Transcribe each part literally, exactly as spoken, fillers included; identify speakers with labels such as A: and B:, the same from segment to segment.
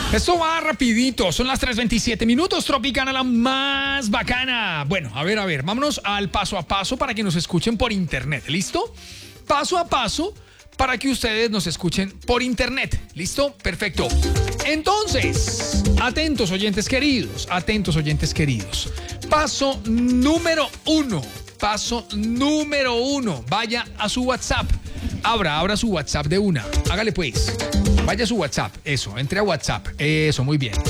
A: Esto va rapidito, son las tres veintisiete minutos, Tropicana la más bacana. Bueno, a ver, a ver, vámonos al paso a paso para que nos escuchen por internet, ¿listo? Paso a paso para que ustedes nos escuchen por internet, ¿listo? Perfecto. Entonces, atentos oyentes queridos, atentos oyentes queridos. Paso número uno, paso número uno, vaya a su WhatsApp. Abra, abra su WhatsApp de una, hágale pues. Vaya a su WhatsApp, eso, entre a WhatsApp, eso, muy bien.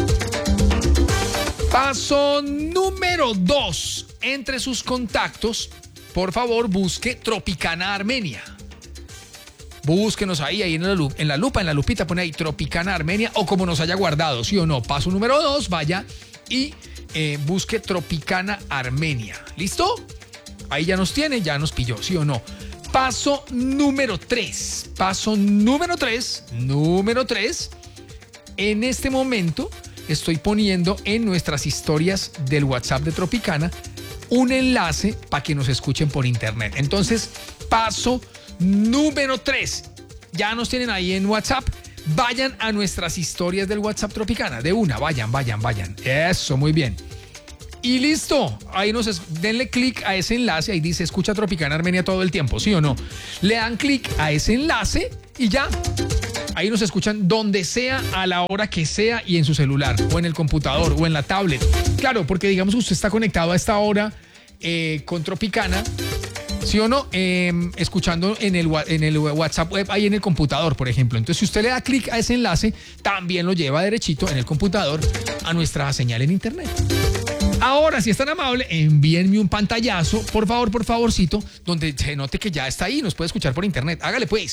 A: Paso número dos, entre sus contactos, por favor, busque Tropicana Armenia. Búsquenos ahí, ahí en la, lupa, en la lupa, en la lupita, pone ahí Tropicana Armenia o como nos haya guardado, ¿sí o no? Paso número dos, vaya y eh, busque Tropicana Armenia. ¿Listo? Ahí ya nos tiene, ya nos pilló, ¿sí o no? Paso número tres. Paso número tres. Número tres. En este momento estoy poniendo en nuestras historias del WhatsApp de Tropicana un enlace para que nos escuchen por internet. Entonces, paso número tres. Ya nos tienen ahí en WhatsApp. Vayan a nuestras historias del WhatsApp Tropicana. De una, vayan, vayan, vayan. Eso, muy bien. Y listo, ahí nos es, denle clic a ese enlace, ahí dice escucha Tropicana Armenia todo el tiempo, ¿sí o no? Le dan clic a ese enlace y ya, ahí nos escuchan donde sea, a la hora que sea y en su celular, o en el computador, o en la tablet. Claro, porque digamos que usted está conectado a esta hora eh, con Tropicana, ¿sí o no? Eh, escuchando en el, en el WhatsApp web, ahí en el computador, por ejemplo. Entonces, si usted le da clic a ese enlace, también lo lleva derechito en el computador a nuestra señal en internet. Ahora, si es tan amable, envíenme un pantallazo, por favor, por favorcito, donde se note que ya está ahí, nos puede escuchar por internet. Hágale pues.